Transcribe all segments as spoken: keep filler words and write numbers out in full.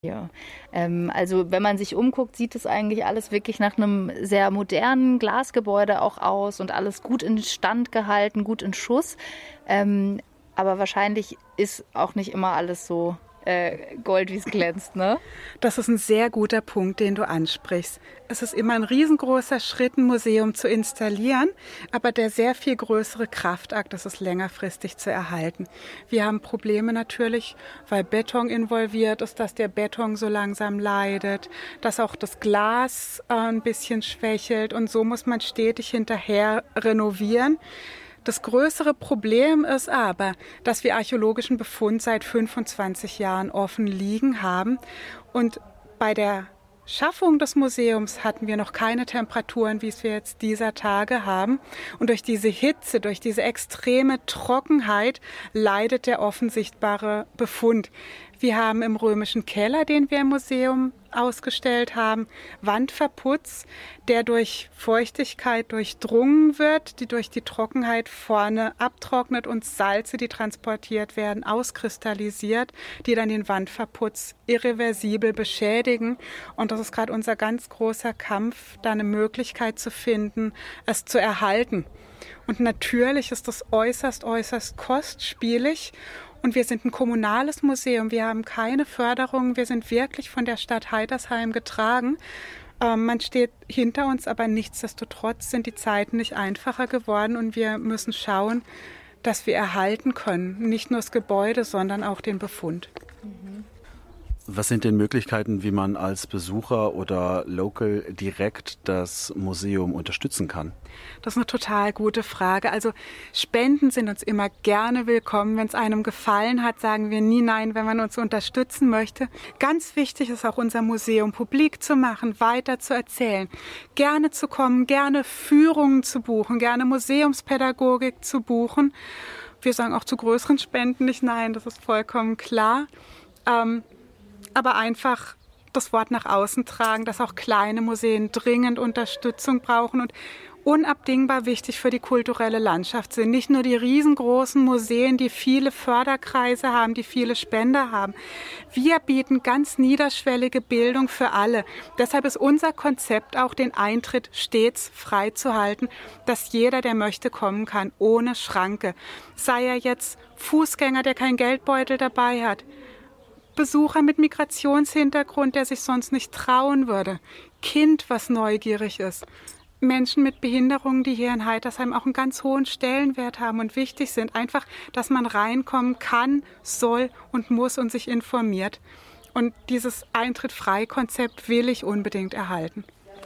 Ja, ähm, also wenn man sich umguckt, sieht es eigentlich alles wirklich nach einem sehr modernen Glasgebäude auch aus und alles gut in Stand gehalten, gut in Schuss. Ähm, aber wahrscheinlich ist auch nicht immer alles so äh, Gold, wie es glänzt, ne? Das ist ein sehr guter Punkt, den du ansprichst. Es ist immer ein riesengroßer Schritt, ein Museum zu installieren, aber der sehr viel größere Kraftakt ist es längerfristig zu erhalten. Wir haben Probleme natürlich, weil Beton involviert ist, dass der Beton so langsam leidet, dass auch das Glas äh, ein bisschen schwächelt und so muss man stetig hinterher renovieren. Das größere Problem ist aber, dass wir archäologischen Befund seit fünfundzwanzig Jahren offen liegen haben. Und bei der Schaffung des Museums hatten wir noch keine Temperaturen, wie es wir jetzt dieser Tage haben. Und durch diese Hitze, durch diese extreme Trockenheit leidet der offensichtbare Befund. Wir haben im römischen Keller, den wir im Museum ausgestellt haben, Wandverputz, der durch Feuchtigkeit durchdrungen wird, die durch die Trockenheit vorne abtrocknet und Salze, die transportiert werden, auskristallisiert, die dann den Wandverputz irreversibel beschädigen. Und das ist gerade unser ganz großer Kampf, da eine Möglichkeit zu finden, es zu erhalten. Und natürlich ist das äußerst, äußerst kostspielig. Und wir sind ein kommunales Museum, wir haben keine Förderung, wir sind wirklich von der Stadt Heitersheim getragen. Ähm, man steht hinter uns, aber nichtsdestotrotz sind die Zeiten nicht einfacher geworden und wir müssen schauen, dass wir erhalten können. Nicht nur das Gebäude, sondern auch den Befund. Mhm. Was sind denn Möglichkeiten, wie man als Besucher oder Local direkt das Museum unterstützen kann? Das ist eine total gute Frage. Also Spenden sind uns immer gerne willkommen. Wenn es einem gefallen hat, sagen wir nie nein, wenn man uns unterstützen möchte. Ganz wichtig ist auch unser Museum publik zu machen, weiter zu erzählen, gerne zu kommen, gerne Führungen zu buchen, gerne Museumspädagogik zu buchen. Wir sagen auch zu größeren Spenden nicht nein, das ist vollkommen klar. Ähm, aber einfach das Wort nach außen tragen, dass auch kleine Museen dringend Unterstützung brauchen und unabdingbar wichtig für die kulturelle Landschaft sind. Nicht nur die riesengroßen Museen, die viele Förderkreise haben, die viele Spender haben. Wir bieten ganz niederschwellige Bildung für alle. Deshalb ist unser Konzept auch, den Eintritt stets frei zu halten, dass jeder, der möchte, kommen kann, ohne Schranke. Sei er jetzt Fußgänger, der keinen Geldbeutel dabei hat, Besucher mit Migrationshintergrund, der sich sonst nicht trauen würde, Kind, was neugierig ist, Menschen mit Behinderungen, die hier in Heitersheim auch einen ganz hohen Stellenwert haben und wichtig sind. Einfach, dass man reinkommen kann, soll und muss und sich informiert. Und dieses Eintritt-frei-Konzept will ich unbedingt erhalten.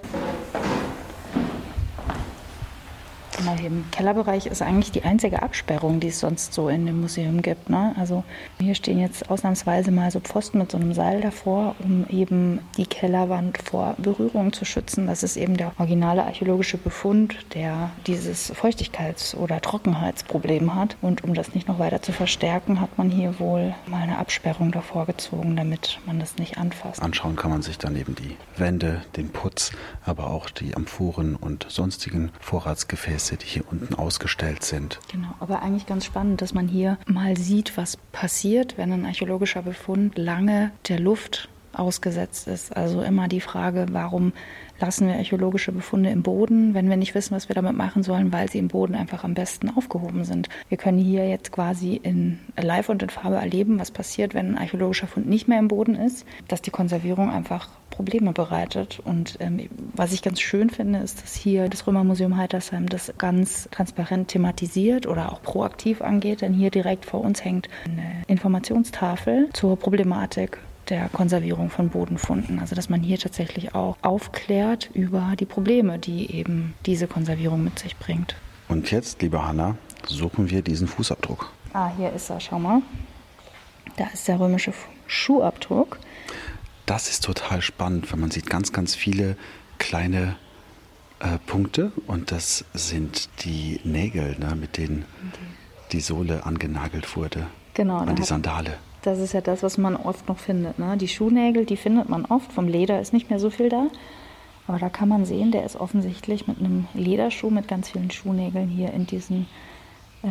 Im Kellerbereich ist eigentlich die einzige Absperrung, die es sonst so in dem Museum gibt, ne? Also hier stehen jetzt ausnahmsweise mal so Pfosten mit so einem Seil davor, um eben die Kellerwand vor Berührung zu schützen. Das ist eben der originale archäologische Befund, der dieses Feuchtigkeits- oder Trockenheitsproblem hat. Und um das nicht noch weiter zu verstärken, hat man hier wohl mal eine Absperrung davor gezogen, damit man das nicht anfasst. Anschauen kann man sich dann eben die Wände, den Putz, aber auch die Amphoren und sonstigen Vorratsgefäße, die hier unten ausgestellt sind. Genau, aber eigentlich ganz spannend, dass man hier mal sieht, was passiert, wenn ein archäologischer Befund lange der Luft ausgesetzt ist. Also immer die Frage, warum lassen wir archäologische Befunde im Boden, wenn wir nicht wissen, was wir damit machen sollen, weil sie im Boden einfach am besten aufgehoben sind. Wir können hier jetzt quasi in live und in Farbe erleben, was passiert, wenn ein archäologischer Fund nicht mehr im Boden ist, dass die Konservierung einfach Probleme bereitet. Und ähm, was ich ganz schön finde, ist, dass hier das Römermuseum Heitersheim das ganz transparent thematisiert oder auch proaktiv angeht, denn hier direkt vor uns hängt eine Informationstafel zur Problematik der Konservierung von Bodenfunden. Also dass man hier tatsächlich auch aufklärt über die Probleme, die eben diese Konservierung mit sich bringt. Und jetzt, liebe Hanna, suchen wir diesen Fußabdruck. Ah, hier ist er, schau mal. Da ist der römische Schuhabdruck. Das ist total spannend, weil man sieht ganz, ganz viele kleine äh, Punkte und das sind die Nägel, ne, mit denen die Sohle angenagelt wurde. Genau. An die Sandale. Das ist ja das, was man oft noch findet, ne? Die Schuhnägel, die findet man oft. Vom Leder ist nicht mehr so viel da. Aber da kann man sehen, der ist offensichtlich mit einem Lederschuh mit ganz vielen Schuhnägeln hier in diesen äh,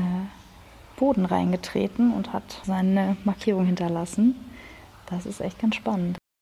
Boden reingetreten und hat seine Markierung hinterlassen. Das ist echt ganz spannend.